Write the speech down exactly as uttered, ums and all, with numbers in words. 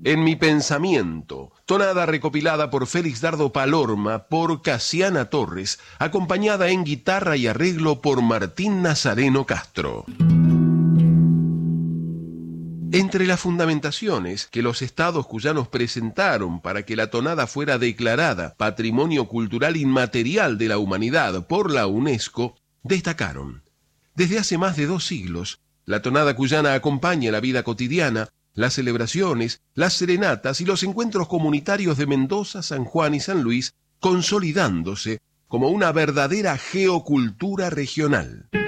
En mi pensamiento, tonada recopilada por Félix Dardo Palorma por Casiana Torres, acompañada en guitarra y arreglo por Martín Nazareno Castro. Entre las fundamentaciones que los estados cuyanos presentaron para que la tonada fuera declarada Patrimonio Cultural Inmaterial de la Humanidad por la UNESCO, destacaron: desde hace más de dos siglos, la tonada cuyana acompaña la vida cotidiana, las celebraciones, las serenatas y los encuentros comunitarios de Mendoza, San Juan y San Luis, consolidándose como una verdadera geocultura regional.